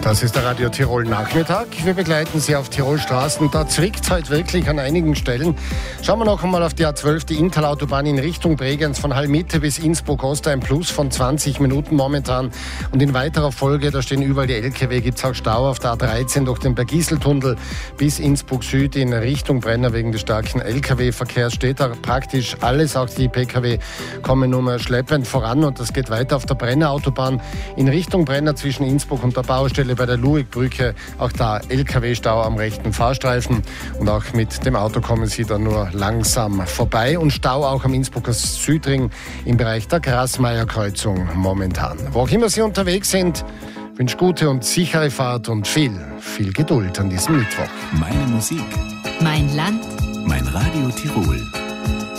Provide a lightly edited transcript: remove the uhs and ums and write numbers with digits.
Das ist der Radio Tirol Nachmittag. Wir begleiten Sie auf Tirolstraßen. Da zwickt es heute wirklich an einigen Stellen. Schauen wir noch einmal auf die A12, die Inntal-Autobahn in Richtung Bregenz. Von Hallmitte bis Innsbruck-Ost ein Plus von 20 Minuten momentan. Und in weiterer Folge, da stehen überall die LKW, gibt es auch Stau auf der A13 durch den Bergiseltunnel bis Innsbruck Süd in Richtung Brenner. Wegen des starken LKW-Verkehrs steht da praktisch alles. Auch die PKW kommen nur mehr schleppend voran. Und das geht weiter auf der Brenner-Autobahn in Richtung Brenner zwischen Innsbruck und der Baustelle bei der Luegbrücke. Auch da LKW-Stau am rechten Fahrstreifen. Und auch mit dem Auto kommen Sie dann nur langsam vorbei. Und Stau auch am Innsbrucker Südring im Bereich der Grasmeier-Kreuzung momentan. Wo auch immer Sie unterwegs sind, wünsche gute und sichere Fahrt und viel Geduld an diesem Mittwoch. Meine Musik. Mein Land. Mein Radio Tirol.